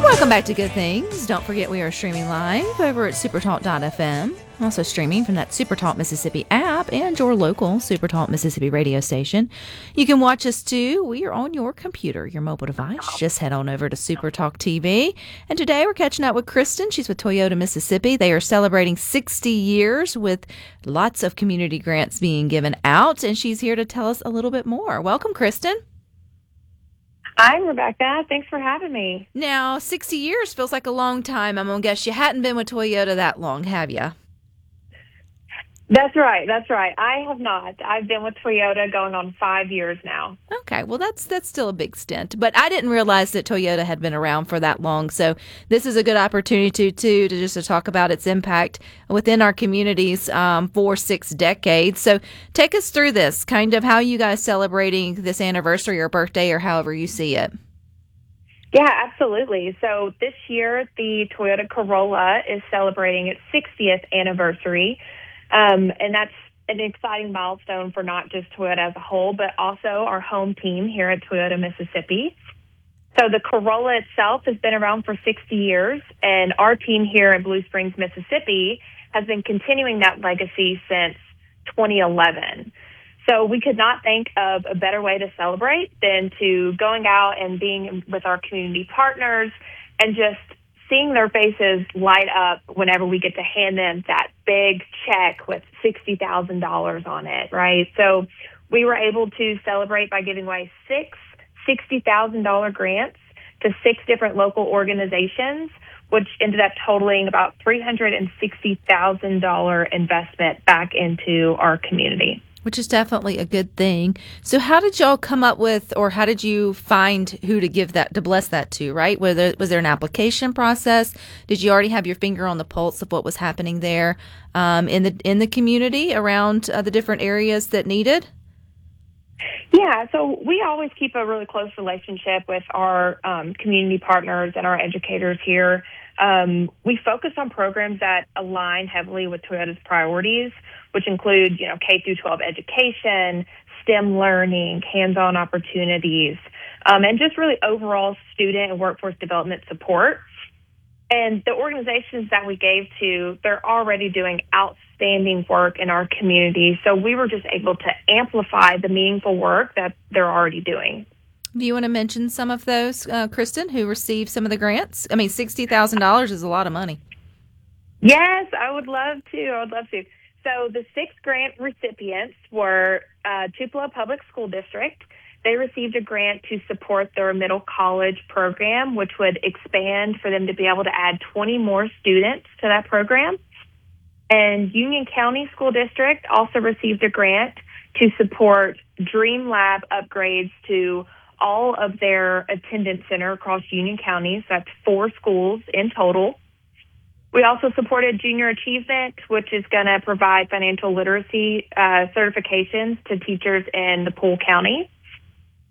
Welcome back to Good Things. Don't forget we are streaming live over at supertalk.fm. Also streaming from that Supertalk Mississippi app and your local Supertalk Mississippi radio station. You can watch us too. We are on your computer, your mobile device. Just head on over to Supertalk TV. And today we're catching up with Kristen. She's with Toyota Mississippi. They are celebrating 60 years with lots of community grants being given out. And she's here to tell us a little bit more. Welcome, Kristen. Hi, Rebecca. Thanks for having me. Now, 60 years feels like a long time. I'm going to guess you hadn't been with Toyota that long, have you? That's right. I have not. I've been with Toyota going on 5 years now. Okay, well, that's still a big stint. But I didn't realize that Toyota had been around for that long. So this is a good opportunity, to talk about its impact within our communities for 6 decades. So take us through this, kind of how you guys celebrating this anniversary or birthday or however you see it. Yeah, absolutely. So this year, the Toyota Corolla is celebrating its 60th anniversary. And that's an exciting milestone for not just Toyota as a whole, but also our home team here at Toyota Mississippi. So the Corolla itself has been around for 60 years, and our team here in Blue Springs, Mississippi, has been continuing that legacy since 2011. So we could not think of a better way to celebrate than to going out and being with our community partners and just seeing their faces light up whenever we get to hand them that big check with $60,000 on it, right? So we were able to celebrate by giving away 6 $60,000 grants to 6 different local organizations, which ended up totaling about $360,000 investment back into our community. Which is definitely a good thing. So how did y'all come up with, or how did you find who to give that, to bless that to, right? Was there an application process? Did you already have your finger on the pulse of what was happening there in the community around the different areas that needed? Yeah, so we always keep a really close relationship with our community partners and our educators here. We focus on programs that align heavily with Toyota's priorities, which include, K through 12 education, STEM learning, hands-on opportunities, and just really overall student and workforce development support. And the organizations that we gave to, they're already doing outstanding work in our community. So we were just able to amplify the meaningful work that they're already doing. Do you want to mention some of those, Kristen, who received some of the grants? I mean, $60,000 is a lot of money. Yes, I would love to. So the 6 grant recipients were Tupelo Public School District. They received a grant to support their middle college program, which would expand for them to be able to add 20 more students to that program. And Union County School District also received a grant to support Dream Lab upgrades to all of their attendance center across Union County. So that's 4 schools in total. We also supported Junior Achievement, which is going to provide financial literacy certifications to teachers in the Poole County.